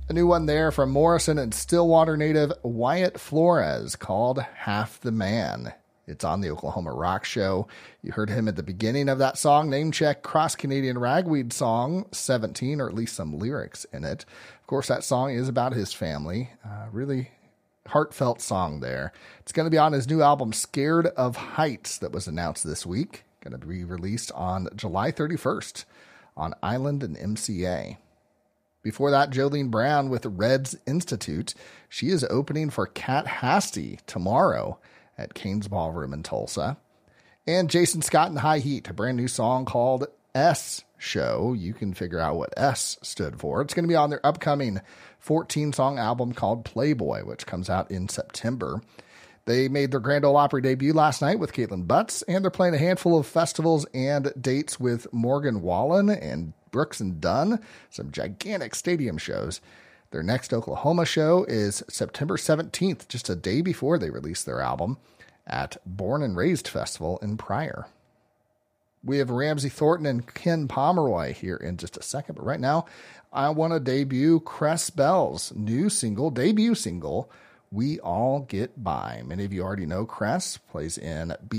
A new one there from Morrison and Stillwater native Wyatt Flores called Half the Man. It's on the Oklahoma Rock Show. You heard him at the beginning of that song, name check Cross Canadian Ragweed song 17, or at least some lyrics in it. Of course, that song is about his family. Really heartfelt song there. It's going to be on his new album, Scared of Heights, that was announced this week. Going to be released on July 31st on Island and MCA. Before that, Jolene Brown with Reds Institute. She is opening for Cat Hasty tomorrow at Kane's Ballroom in Tulsa. And Jason Scott and High Heat, a brand new song called S Show. You can figure out what S stood for. It's going to be on their upcoming 14-song album called Playboy, which comes out in September. They made their Grand Ole Opry debut last night with Caitlin Butts, and they're playing a handful of festivals and dates with Morgan Wallen and Brooks and Dunn, some gigantic stadium shows. Their next Oklahoma show is September 17th, just a day before they release their album, at Born and Raised Festival in Pryor. We have Ramsey Thornton and Ken Pomeroy here in just a second, but right now I want to debut Cress Bell's new debut single, We All Get By. Many of you already know Cress plays in